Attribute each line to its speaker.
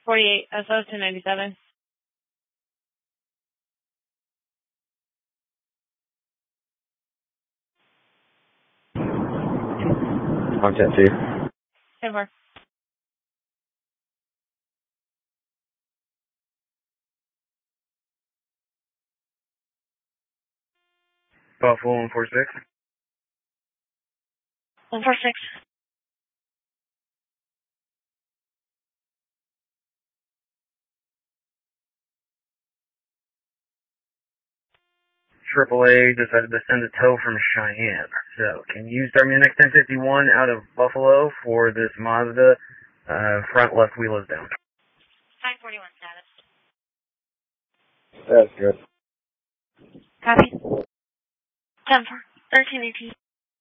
Speaker 1: 48, SO 297.
Speaker 2: Contact 2.
Speaker 1: 10-4.
Speaker 2: Buffalo 146.
Speaker 1: 146.
Speaker 2: AAA decided to send a tow from Cheyenne. So, can you start me the next 1051 out of Buffalo for this Mazda? Front left wheel is down.
Speaker 1: 941 status.
Speaker 2: That's good.
Speaker 1: Copy. 10-4. 1318.